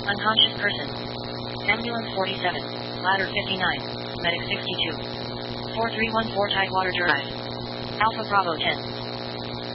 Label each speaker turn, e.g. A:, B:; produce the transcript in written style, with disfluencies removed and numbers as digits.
A: Unconscious person. Ambulance 47. Ladder 59. Medic 62. 4314 Tidewater Drive. Alpha Bravo 10.